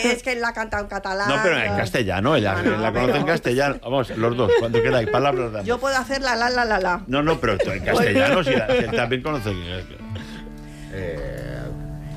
Es que él la ha cantado en catalán. No, pero en castellano, ella la conoce en castellano. Vamos, los dos, cuando queráis, palabras de amor. Yo puedo hacer la. No, pero en castellano, si él también conoce.